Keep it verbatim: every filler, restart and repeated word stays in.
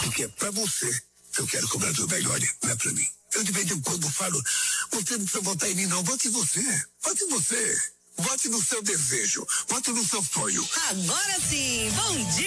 Porque é pra você que eu quero que o Brasil melhore, não é pra mim. Eu de vez em quando falo, você não precisa votar em mim não, vote em você, vote em você. Vote no seu desejo, vote no seu sonho. Agora sim, bom dia.